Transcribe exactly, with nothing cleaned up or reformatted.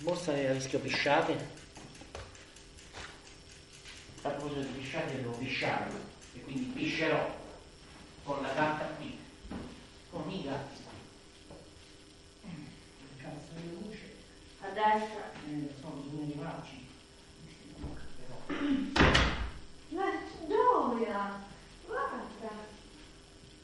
Mostra che rischio pisciate. A proposito di pisciate, devo pisciare e quindi piscerò con la gatta qui, con i gatti. Cazzo di luce. A destra. Eh, sono bisogno di marci. Però.